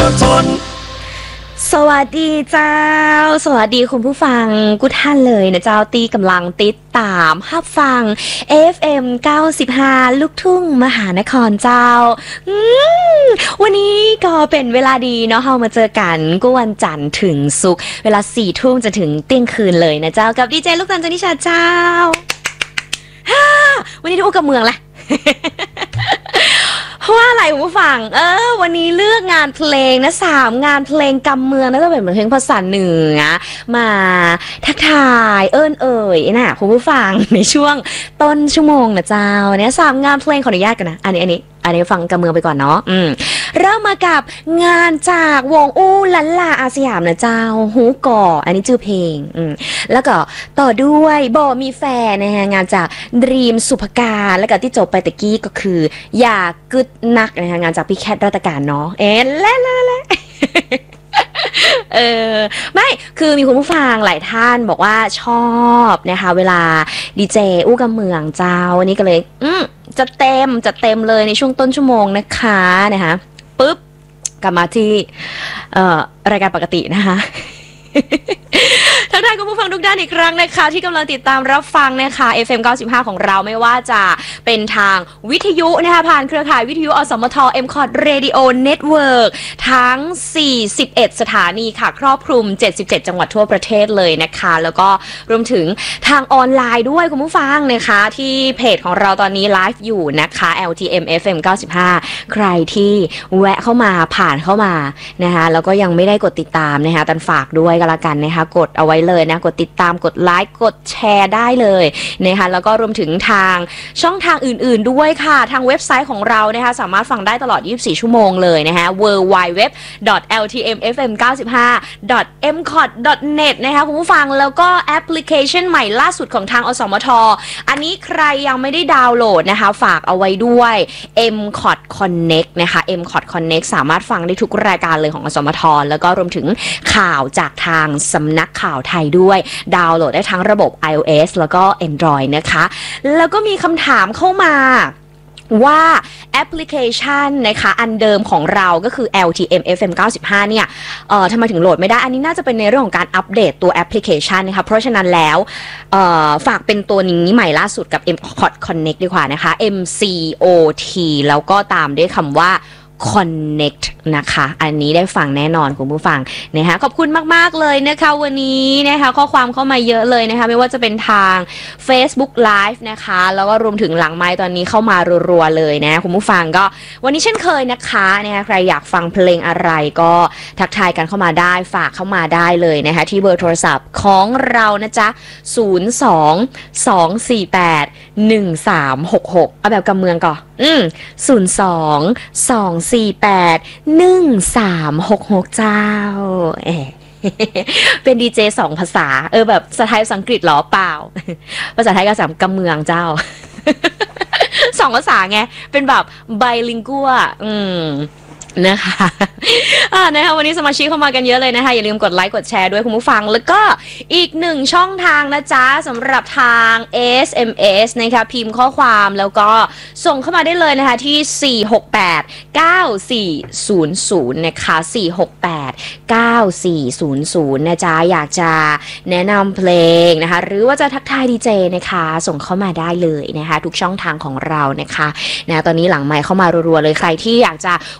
ทนสวัสดีเจ้าสวัสดีคุณผู้ฟังกุท่านเลยนะเจ้าตีกำลังติดตามฮับฟัง FM 95ลูกทุ่งมหานครเจ้าวันนี้ก็เป็นเวลาดีเนาะเรามาเจอกันก็วันจันทร์ถึงศุกร์เวลา4 ทุ่มจะถึงเที่ยงคืนเลยนะเจ้ากับดีเจลูกตันจันทิชาเจ้าวันนี้ทุกกับเมืองแหละเพราะว่าอะไรคุณผู้ฟังวันนี้เลือกงานเพลงนะ3งานเพลงกำเมืองนะจะเป็นเพลงภาษาเหนือมาทักทายเอ่ยนะคุณผู้ฟังในช่วงต้นชั่วโมงนะเจ้าเนี่ย3งานเพลงขออนุญาตกันนะอันนี้ฟังกำเมืองไปก่อนเนาะเริ่มมากับงานจากวงอู้ลันลาอาสยามนะเจ้าฮูก่ออันนี้ชื่อเพลงแล้วก็ต่อด้วยบ่มีแฟนนะฮะงานจากดรีมสุภการแล้วก็ที่จบไปตะกี้ก็คืออยากกึดนักนะฮะงานจากพี่แคทรัตการเนาะและไม่คือมีคุณผู้ฟังหลายท่านบอกว่าชอบนะคะเวลาดีเจอู้กำเมืองเจ้าวันนี้ก็เลยจะเต็มเลยในช่วงต้นชั่วโมงนะคะปุ๊บกลับมาที่รายการปกตินะคะทักทายคุณผู้ฟังทุกด้านอีกครั้งนะคะที่กำลังติดตามรับฟังนะคะ FM 95ของเราไม่ว่าจะเป็นทางวิทยุนะคะผ่านเครือข่ายวิทยุอสมท MCOT Radio Network ทั้ง41สถานีค่ะครอบคลุม77จังหวัดทั่วประเทศเลยนะคะแล้วก็รวมถึงทางออนไลน์ด้วยคุณผู้ฟังนะคะที่เพจของเราตอนนี้ไลฟ์อยู่นะคะ LTM FM 95ใครที่แวะเข้ามาผ่านเข้ามานะคะแล้วก็ยังไม่ได้กดติดตามนะคะตันฝากด้วยก็แล้วกันนะคะกดเอาไว้เลยนะกดติดตามกดไลค์กดแชร์ได้เลยนะคะแล้วก็รวมถึงทางช่องทางอื่นๆด้วยค่ะทางเว็บไซต์ของเรานะคะสามารถฟังได้ตลอด24ชั่วโมงเลยนะคะ www.ltmfm95.mcot.net นะคะคุณผู้ฟังแล้วก็แอปพลิเคชันใหม่ล่าสุดของทางอสมทอันนี้ใครยังไม่ได้ดาวน์โหลดนะคะฝากเอาไว้ด้วย MCOT Connect นะคะ MCOT Connect สามารถฟังได้ทุกรายการเลยของอสมทแล้วก็รวมถึงข่าวจากทางสำนักข่าวไทยด้วยดาวน์โหลดได้ทั้งระบบ iOS แล้วก็ Android นะคะแล้วก็มีคำถามเข้ามาว่าแอปพลิเคชันนะคะอันเดิมของเราก็คือ LTM FM 95เนี่ยทำไมถึงโหลดไม่ได้อันนี้น่าจะเป็นในเรื่องของการอัปเดตตัวแอปพลิเคชันนะคะเพราะฉะนั้นแล้วฝากเป็นตัวนี้ใหม่ล่าสุดกับ MCOT Connect ดีกว่านะคะ MCOT แล้วก็ตามด้วยคำว่า Connect นะคะอันนี้ได้ฟังแน่นอนคุณผู้ฟังนะคะขอบคุณมากๆเลยนะคะวันนี้นะคะข้อความเข้ามาเยอะเลยนะคะไม่ว่าจะเป็นทาง Facebook Live นะคะแล้วก็รวมถึงหลังไมค์ตอนนี้เข้ามารัวๆเลยนะคุณผู้ฟังก็วันนี้เช่นเคยนะคะใครอยากฟังเพลงอะไรก็ทักทายกันเข้ามาได้ฝากเข้ามาได้เลยนะคะที่เบอร์โทรศัพท์ของเรานะจ๊ะ02-248-1366เอาแบบกำเมืองก่อน02-248-1366เจ้าเป็นดีเจ2ภาษาแบบภาษาไทยภาษาอังกฤษหรอเปล่าภาษาไทยกับภาษากำเมืองเจ้า2ภาษาไงเป็นแบบไบลิงกัวนะคะนะคะวันนี้สมาชิกเข้ามากันเยอะเลยนะคะอย่าลืมกดไลค์กดแชร์ด้วยคุณผู้ฟังแล้วก็อีก1ช่องทางนะจ๊ะสำหรับทาง SMS นะคะพิมพ์ข้อความแล้วก็ส่งเข้ามาได้เลยนะคะที่468-9400นะคะ468-9400นะจ๊ะอยากจะแนะนำเพลงนะคะหรือว่าจะทักทายดีเจนะคะส่งเข้ามาได้เลยนะคะทุกช่องทางของเรานะคะตอนนี้หลังไมค์เข้ามารัวๆเลยใครที่อยากจะ